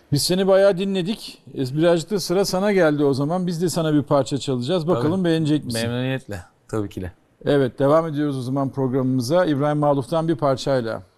Biz seni bayağı dinledik. Birazcık da sıra sana geldi o zaman. Biz de sana bir parça çalacağız. Bakalım Tabii. beğenecek misin? Memnuniyetle. Tabii ki de. Evet, devam ediyoruz o zaman programımıza. İbrahim Maluf'tan bir parçayla.